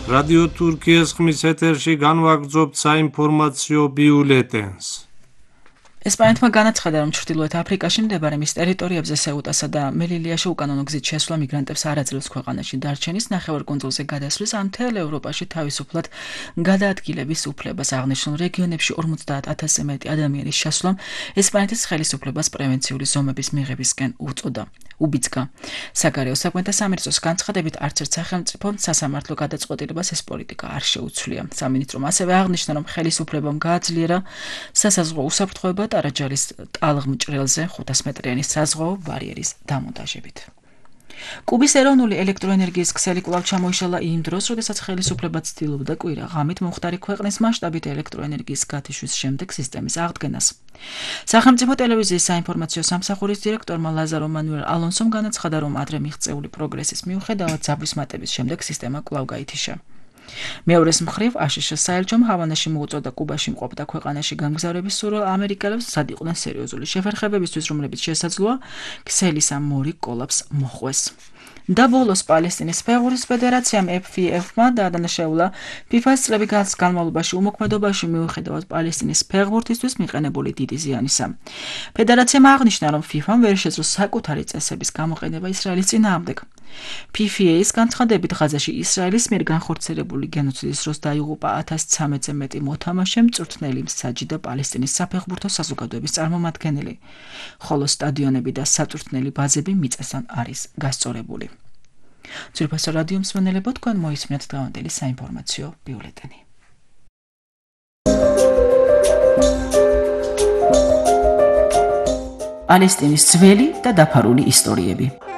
რადიო თურქიის ხმის ეთერში განვაგრძობთ საინფორმაციო ბიულეტენს. ესპანეთმა განაცხადა, რომ ჩრდილოეთ აფრიკაში მდებარე მის ტერიტორიებზე სეუტასა და მელილიაში უკანონო გზით შესვლა მიგრანტებს არ აძლევს ქვეყანაში დარჩენის, ნახევარკუნძულზე გადასვლის ან მთელ ევროპაში თავისუფლად გადაადგილების უფლებას. აღნიშნულ რეგიონებში 50,000-ზე მეტი ადამიანის შესვლამ ესპანეთის ხელისუფლებას პრევენციული ზომების მიღებისკენ უბიძგა. საგარეო საქმეთა სამინისტროს განცხადებით, არც ერთ სახელმწიფომ სასამართლო გადაწყვეტილებას ეს პოლიტიკა არ შეუცვლია. სამინისტრომ ასევე აღნიშნა, რომ ხელისუფლებამ გააძლიერა სასაზღვრო უსაფრთხოება ტარაჯალის ტალღმჭრელზე 500 მეტრიანი საზღვაო ბარიერის დამონტაჟებით. კუბის ეროვნული ელექტროენერგიის ქსელი კვლავ ჩამოიშალა იმ დროს, როდესაც ხელისუფლება ცდილობდა კვირა-ღამით მომხდარი ქვეყნის მასშტაბით ელექტროენერგიის გათიშვის შემდეგ სისტემის აღდგენას. სახელმწიფო ტელევიზიის საინფორმაციო სამსახურის დირექტორმა ლაზარო მანუელ ალონსომ განაცხადა, რომ ადრე მიღწეული პროგრესის მიუხედავად ძაბვის მატების შემდეგ სისტემა კვლავ გაითიშა. მეორეს მხრივ, აშშ-ის საელჩომ ჰავანაში მოუწოდა კუბაში მყოფ და ქვეყანაში გამგზავრების სურვილ ამერიკელებს სად იყვნენ სერიოზული შეფერხებებისთვის, რომლებიც შესაძლოა ქსელის ამ მორი კოლაპს მოჰყვეს. და ბოლოს პალესტინის ფეხბურთის ფედერაციამ FIF-მა დაადანაშაულა FIFA-ს წლების განმავლობაში უმოქმედობაში მიუხედავად პალესტინის ფეხბურთისთვის მიყენებული დიდი ზიანისა. ფედერაციამ აღნიშნა, რომ FIFA-მ ვერ შეძლო საკუთარი წესების გამოყენება ისრაელის წინააღმდეგ. PFA-ის განცხადებით, ღაზაში ისრაელის მიერ განხორციელებული გენოციდის დროს დაიღუპა 1300-ზე მეტი მოთამაშე, მწვრთნელი, მსაჯი და პალესტინის საფეხბურთო საზოგადოების წარმომადგენელი, ხოლო სტადიონები და საწვრთნელი ბაზები მიწასთან არის გასწორებული. ძვირფასო რადიო მსმენელებო, თქვენ მოისმინეთ დღევანდელი საინფორმაციო ბიულეტენი. პალესტინის ძველი და დაფარული ისტორიები.